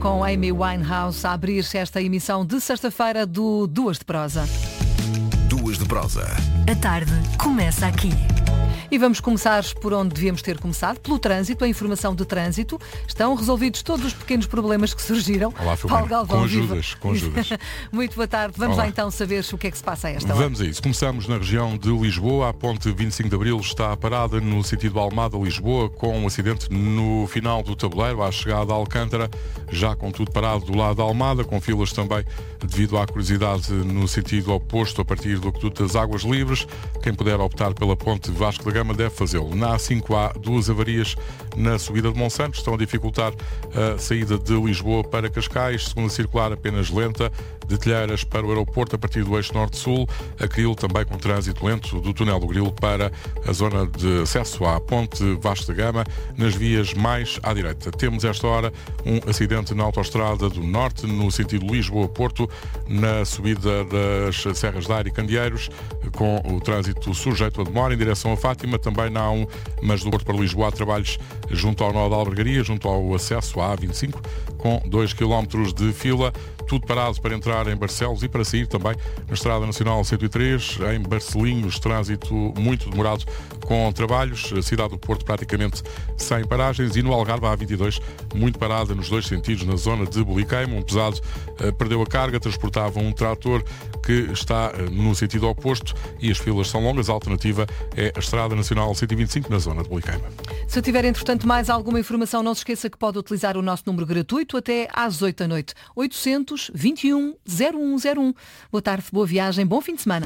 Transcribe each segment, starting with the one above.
Com Amy Winehouse a abrir-se esta emissão de sexta-feira do Duas de Prosa. Duas de Prosa. A tarde começa aqui. E vamos começar por onde devíamos ter começado, pelo trânsito, a informação de trânsito. Estão resolvidos todos os pequenos problemas que surgiram. Olá, Paulo Galvão, com ajudas. Muito boa tarde. Vamos Olá. lá então saber o que é que se passa a esta hora. Vamos a isso. Começamos na região de Lisboa. A ponte 25 de Abril está parada no sentido Almada-Lisboa, com um acidente no final do tabuleiro, à chegada a Alcântara, já com tudo parado do lado da Almada, com filas também devido à curiosidade no sentido oposto, a partir do Aqueduto das Águas Livres. Quem puder optar pela ponte Vasco da Gama deve fazê-lo. Na A5 há duas avarias na subida de Monsanto, estão a dificultar a saída de Lisboa para Cascais, segunda circular apenas lenta, de Telheiras para o aeroporto a partir do eixo norte-sul, a Cril também com trânsito lento do túnel do Grilo para a zona de acesso à ponte Vasco da Gama, nas vias mais à direita. Temos esta hora um acidente na autoestrada do Norte, no sentido Lisboa-Porto, na subida das Serras da Ar e Candeeiros, com o trânsito sujeito a demora em direção a Fátima. Também na A1, mas do Porto para Lisboa há trabalhos junto ao nó da Albergaria, junto ao acesso à A25, com 2 km de fila. Tudo parado para entrar em Barcelos e para sair também na Estrada Nacional 103, em Barcelinhos, trânsito muito demorado com trabalhos, a cidade do Porto praticamente sem paragens, e no Algarve a A22 muito parada nos dois sentidos na zona de Boliqueimo. Um pesado perdeu a carga, transportava um trator que está no sentido oposto e as filas são longas. A alternativa é a Estrada Nacional 125 na zona de Boliqueimo. Se tiver, entretanto, mais alguma informação, não se esqueça que pode utilizar o nosso número gratuito até às 8 da noite. 800-21-0101. Boa tarde, boa viagem, bom fim de semana.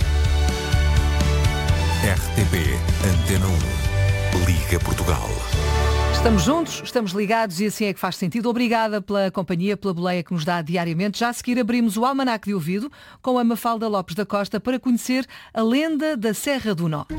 RTP Antena 1. Liga Portugal. Estamos juntos, estamos ligados e assim é que faz sentido. Obrigada pela companhia, pela boleia que nos dá diariamente. Já a seguir abrimos o Almanaque de Ouvido com a Mafalda Lopes da Costa para conhecer a lenda da Serra do Nó.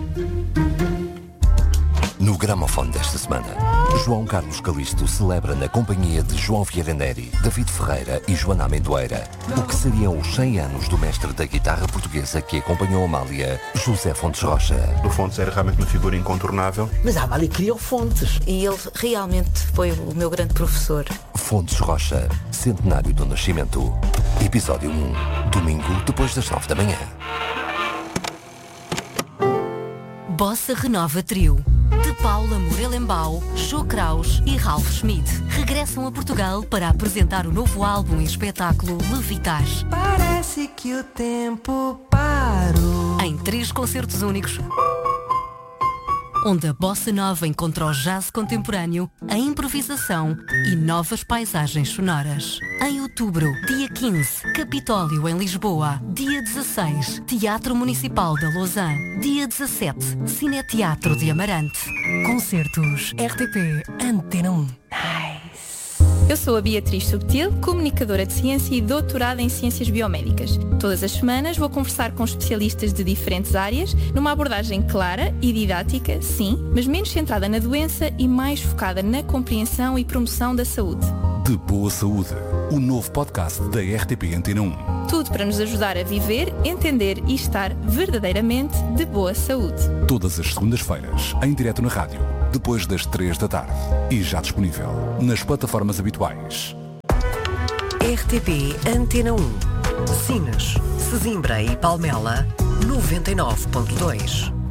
No gramofone desta semana, João Carlos Calisto celebra na companhia de João Vieira Neri, David Ferreira e Joana Amendoeira o que seriam os 100 anos do mestre da guitarra portuguesa que acompanhou Amália, José Fontes Rocha. O Fontes era realmente uma figura incontornável. Mas a Amália queria o Fontes. E ele realmente foi o meu grande professor. Fontes Rocha, centenário do nascimento. Episódio 1, domingo depois das 9 da manhã. Bossa Renova Trio. De Paula Morelembau, Jô Kraus e Ralph Schmidt regressam a Portugal para apresentar o novo álbum e espetáculo Levitar. Parece que o tempo parou. Em 3 concertos únicos, onde a bossa nova encontra o jazz contemporâneo, a improvisação e novas paisagens sonoras. Em outubro, dia 15, Capitólio em Lisboa. Dia 16, Teatro Municipal da Lausanne. Dia 17, Cineteatro de Amarante. Concertos RTP Antena 1. Eu sou a Beatriz Subtil, comunicadora de ciência e doutorada em ciências biomédicas. Todas as semanas vou conversar com especialistas de diferentes áreas, numa abordagem clara e didática, sim, mas menos centrada na doença e mais focada na compreensão e promoção da saúde. De Boa Saúde, o novo podcast da RTP Antena 1. Tudo para nos ajudar a viver, entender e estar verdadeiramente de boa saúde. Todas as segundas-feiras, em direto na rádio, depois das 3 da tarde. E já disponível nas plataformas habituais. RTP Antena 1. Sines, Sesimbra e Palmela, 99.2.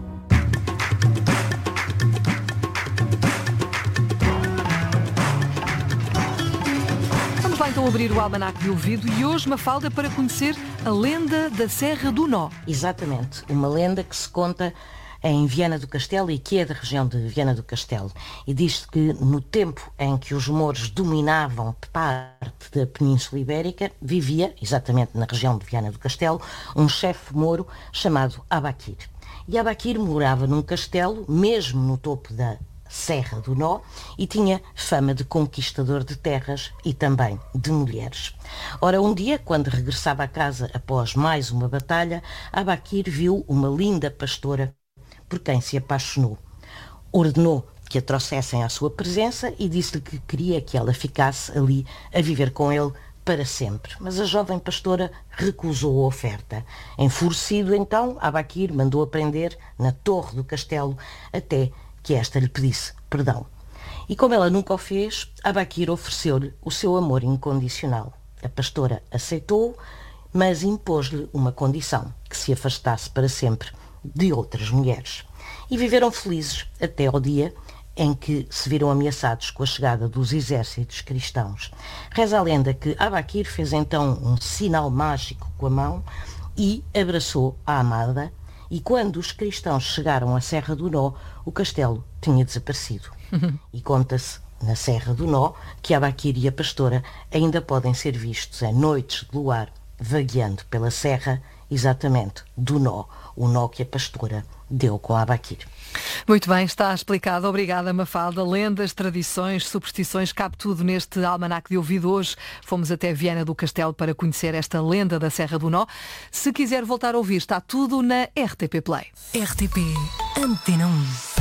Vamos lá então abrir o Almanaque de Ouvido e hoje, Mafalda, para conhecer a lenda da Serra do Nó. Exatamente, uma lenda que se conta em Viana do Castelo e que é da região de Viana do Castelo. E diz-se que no tempo em que os mouros dominavam parte da Península Ibérica, vivia, exatamente na região de Viana do Castelo, um chefe mouro chamado Abaquir. E Abaquir morava num castelo, mesmo no topo da Serra do Nó, e tinha fama de conquistador de terras e também de mulheres. Ora, um dia, quando regressava a casa após mais uma batalha, Abaquir viu uma linda pastora por quem se apaixonou. Ordenou que a trouxessem à sua presença e disse-lhe que queria que ela ficasse ali a viver com ele para sempre. Mas a jovem pastora recusou a oferta. Enfurecido, então, Abaquir mandou prender na torre do castelo até que esta lhe pedisse perdão. E como ela nunca o fez, Abaquir ofereceu-lhe o seu amor incondicional. A pastora aceitou, mas impôs-lhe uma condição, que se afastasse para sempre de outras mulheres. E viveram felizes até ao dia em que se viram ameaçados com a chegada dos exércitos cristãos. Reza a lenda que Abaquir fez então um sinal mágico com a mão e abraçou a amada, e quando os cristãos chegaram à Serra do Nó, o castelo tinha desaparecido. E conta-se, na Serra do Nó, que Abaquir e a pastora ainda podem ser vistos em noites de luar, vagueando pela serra, exatamente do nó, o nó que a pastora deu com Abaquir. Muito bem, está explicado. Obrigada, Mafalda. Lendas, tradições, superstições, cabe tudo neste almanaque de ouvido. Hoje fomos até Viana do Castelo para conhecer esta lenda da Serra do Nó. Se quiser voltar a ouvir, está tudo na RTP Play. RTP Antena 1.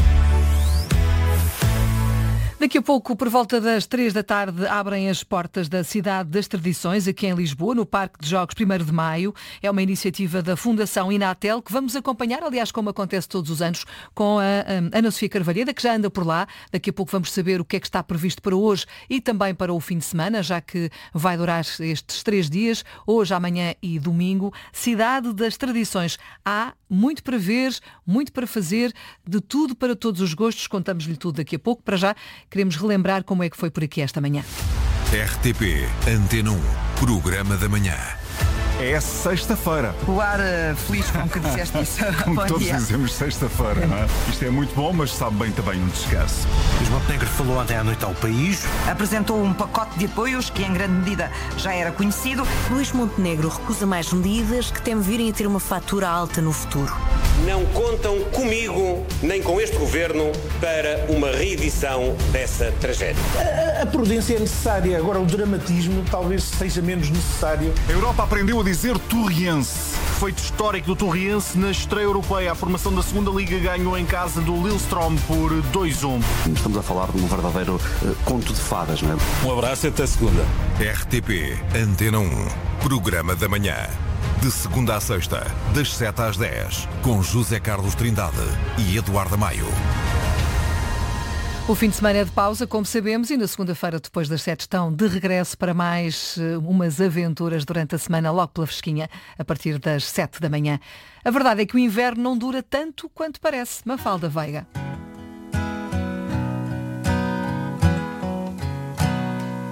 Daqui a pouco, por volta das 3 da tarde, abrem as portas da Cidade das Tradições, aqui em Lisboa, no Parque de Jogos 1º de Maio. É uma iniciativa da Fundação Inatel que vamos acompanhar, aliás, como acontece todos os anos, com a Ana Sofia Carvalheda, que já anda por lá. Daqui a pouco vamos saber o que é que está previsto para hoje e também para o fim de semana, já que vai durar estes 3 dias, hoje, amanhã e domingo. Cidade das Tradições. Há muito para ver, muito para fazer, de tudo para todos os gostos. Contamos-lhe tudo daqui a pouco. Para já, queremos relembrar como é que foi por aqui esta manhã. RTP Antena 1, programa da manhã. É sexta-feira. O ar feliz com que disseste isso. Como todos dizemos, sexta-feira, não é? Isto é muito bom, mas sabe bem também um descanso. Luís Montenegro falou ontem à noite ao país. Apresentou um pacote de apoios que em grande medida já era conhecido. Luís Montenegro recusa mais medidas que temem virem a ter uma fatura alta no futuro. Não contam comigo, nem com este governo, para uma reedição dessa tragédia. A prudência é necessária, agora o dramatismo talvez seja menos necessário. A Europa aprendeu a dizer Torriense. Feito histórico do Torriense na estreia europeia. A formação da segunda Liga ganhou em casa do Lillestrøm por 2-1. Estamos a falar de um verdadeiro conto de fadas, não é? Um abraço e até segunda. RTP Antena 1, programa da manhã. De segunda à sexta, das 7 às 10, com José Carlos Trindade e Eduardo Maio. O fim de semana é de pausa, como sabemos, e na segunda-feira, depois das 7, estão de regresso para mais umas aventuras durante a semana, logo pela fresquinha, a partir das 7 da manhã. A verdade é que o inverno não dura tanto quanto parece. Mafalda Veiga.